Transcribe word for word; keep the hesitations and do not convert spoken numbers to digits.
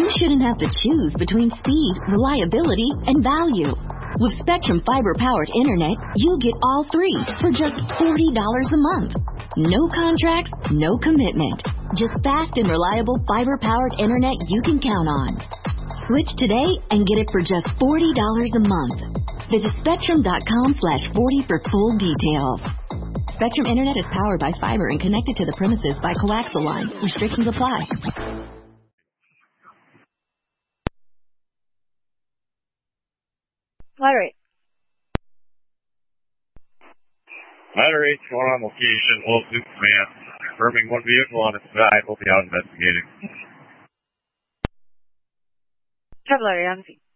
shouldn't have to choose between speed, reliability, and value. With Spectrum fiber-powered internet, you get all three for just forty dollars a month. No contracts, no commitment. Just fast and reliable fiber-powered internet you can count on. Switch today and get it for just forty dollars a month. Visit spectrum.com slash 40 for full details. Spectrum Internet is powered by fiber and connected to the premises by coaxial lines. Restrictions apply. Moderate. Moderate, going on location, Wolf New Command. Confirming one vehicle on its side. We'll be out investigating. Traveler, Ramsey.